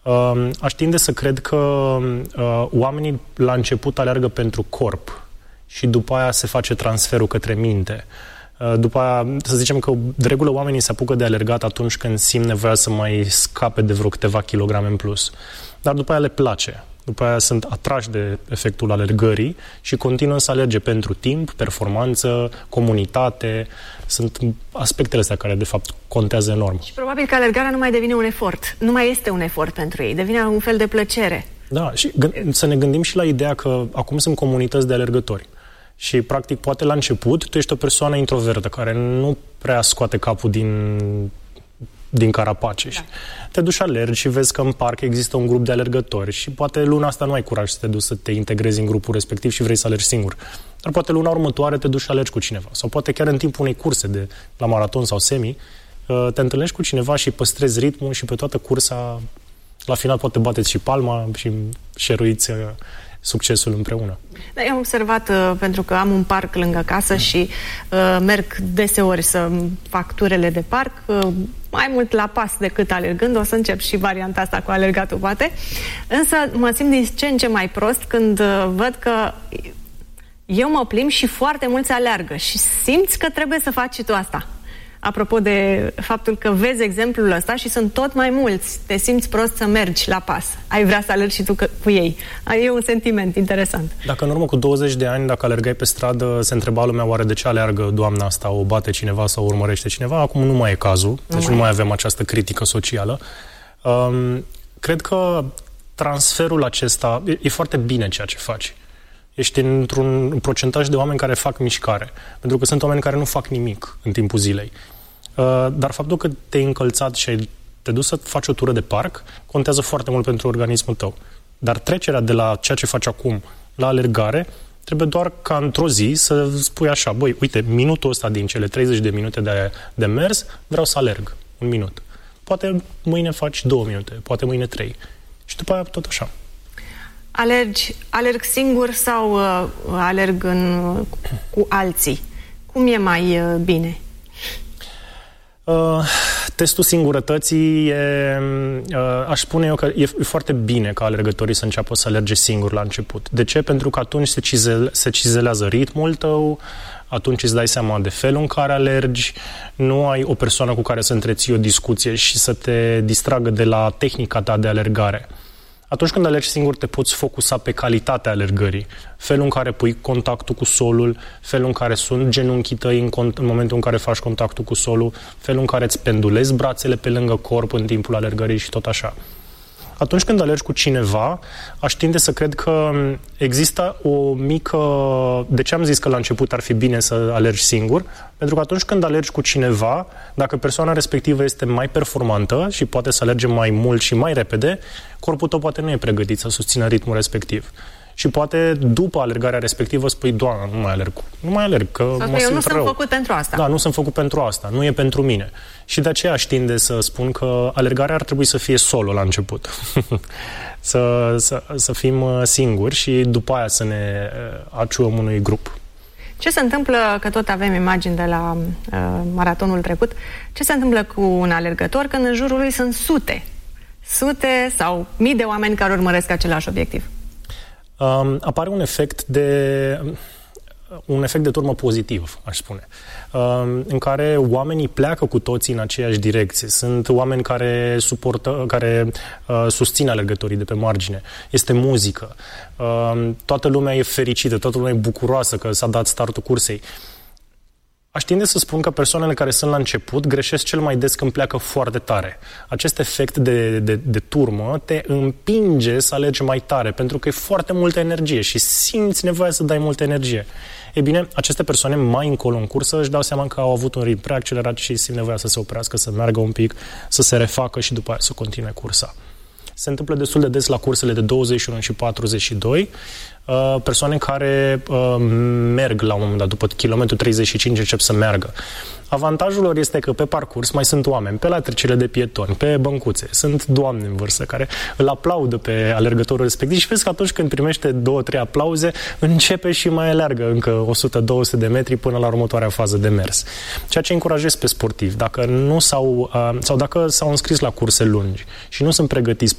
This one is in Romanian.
Aș tinde să cred că oamenii la început aleargă pentru corp și după aia se face transferul către minte. După aia, să zicem că de regulă oamenii se apucă de alergat atunci când simt nevoia să mai scape de vreo câteva kilograme în plus. Dar după aia le place. După aia sunt atrași de efectul alergării și continuă să alerge pentru timp, performanță, comunitate. Sunt aspectele astea care, de fapt, contează enorm. Și probabil că alergarea nu mai devine un efort. Nu mai este un efort pentru ei. Devine un fel de plăcere. Da, și să ne gândim și la ideea că acum sunt comunități de alergători. Și, practic, poate la început tu ești o persoană introvertă care nu prea scoate capul din carapace. Da. Te duci alergi și vezi că în parc există un grup de alergători și poate luna asta nu ai curaj să te duci să te integrezi în grupul respectiv și vrei să alergi singur. Dar poate luna următoare te duci și alergi cu cineva. Sau poate chiar în timpul unei curse la maraton sau semi, te întâlnești cu cineva și păstrezi ritmul și pe toată cursa, la final poate bateți și palma și share-uiți succesul împreună. Da, eu am observat, pentru că am un parc lângă casă și merg deseori să fac turele de parc, mai mult la pas decât alergând. O să încep și varianta asta cu alergatul, poate. Însă mă simt din ce în ce mai prost când văd că eu mă plimb și foarte mulți aleargă și simți că trebuie să faci și tu asta. Apropo de faptul că vezi exemplul ăsta și sunt tot mai mulți, te simți prost să mergi la pas. Ai vrea să alergi și tu cu ei. E un sentiment interesant. Dacă în urmă cu 20 de ani, dacă alergai pe stradă, se întreba lumea oare de ce aleargă doamna asta, o bate cineva sau o urmărește cineva. Acum nu mai e cazul, deci nu mai avem această critică socială. Cred că transferul acesta e foarte bine ceea ce faci. Ești într-un procentaj de oameni care fac mișcare. Pentru că sunt oameni care nu fac nimic în timpul zilei. Dar faptul că te-ai încălțat și te duci să faci o tură de parc contează foarte mult pentru organismul tău. Dar trecerea de la ceea ce faci acum la alergare trebuie doar ca într-o zi să spui așa: băi, uite, minutul ăsta din cele 30 de minute de mers vreau să alerg 1 minut. Poate mâine faci 2 minute, poate mâine 3. Și după aia tot așa. Alerg singur sau alerg cu alții? Cum e mai bine? Testul singurătății aș spune eu că e foarte bine ca alergătorii să înceapă să alerge singuri la început. De ce? Pentru că atunci se cizelează ritmul tău, atunci îți dai seama de felul în care alergi, nu ai o persoană cu care să întreții o discuție și să te distragă de la tehnica ta de alergare. Atunci când alergi singur, te poți focusa pe calitatea alergării, felul în care pui contactul cu solul, felul în care sunt genunchii tăi în momentul în care faci contactul cu solul, felul în care îți pendulezi brațele pe lângă corp în timpul alergării și tot așa. Atunci când alergi cu cineva, aș tinde să cred că există o mică... De ce am zis că la început ar fi bine să alergi singur? Pentru că atunci când alergi cu cineva, dacă persoana respectivă este mai performantă și poate să alerge mai mult și mai repede, corpul tău poate nu e pregătit să susțină ritmul respectiv. Și poate după alergarea respectivă spui: doamne, nu mai alerg, că mă simt rău. Eu nu sunt făcut pentru asta. Da, nu sunt făcut pentru asta, nu e pentru mine. Și de aceea aș tinde să spun că alergarea ar trebui să fie solo la început. să fim singuri și după aia să ne aciuăm unui grup. Ce se întâmplă, că tot avem imagini de la maratonul trecut, ce se întâmplă cu un alergător când în jurul lui sunt sute sau mii de oameni care urmăresc același obiectiv? Apare un efect de turmă pozitiv, aș spune, în care oamenii pleacă cu toții în aceeași direcție. Sunt oameni care susțin alergătorii de pe margine. Este muzică. Toată lumea e fericită, toată lumea e bucuroasă că s-a dat startul cursei. Aș tinde să spun că persoanele care sunt la început greșesc cel mai des când pleacă foarte tare. Acest efect de turmă te împinge să alergi mai tare, pentru că e foarte multă energie și simți nevoia să dai multă energie. Ei bine, aceste persoane mai încolo în cursă își dau seama că au avut un ritm prea accelerat și simt nevoia să se oprească, să meargă un pic, să se refacă și după aia să continue cursa. Se întâmplă destul de des la cursele de 21 și 42, persoane care merg la un moment dat, după kilometru 35 încep să meargă. Avantajul lor este că pe parcurs mai sunt oameni, pe la trecerile de pietoni, pe băncuțe, sunt doamne în vârstă care îl aplaudă pe alergătorul respectiv și vezi că atunci când primește 2-3 aplauze, începe și mai alergă încă 100-200 de metri până la următoarea fază de mers. Ceea ce încurajez pe sportivi, dacă nu sau dacă s-au înscris la curse lungi și nu sunt pregătiți